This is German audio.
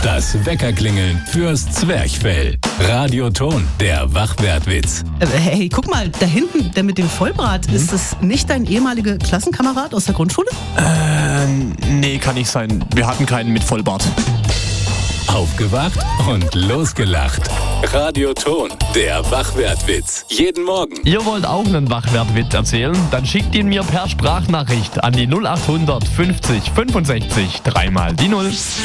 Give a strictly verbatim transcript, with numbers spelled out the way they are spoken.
Das Weckerklingeln fürs Zwerchfell. Radioton, der Wachwertwitz. Äh, hey, guck mal, da hinten, der mit dem Vollbart, mhm. ist das nicht dein ehemaliger Klassenkamerad aus der Grundschule? Äh, nee, kann nicht sein. Wir hatten keinen mit Vollbart. Aufgewacht und losgelacht. Radioton, der Wachwertwitz. Jeden Morgen. Ihr wollt auch einen Wachwertwitz erzählen? Dann schickt ihn mir per Sprachnachricht an die null acht hundert fünfzig fünfundsechzig dreimal die null.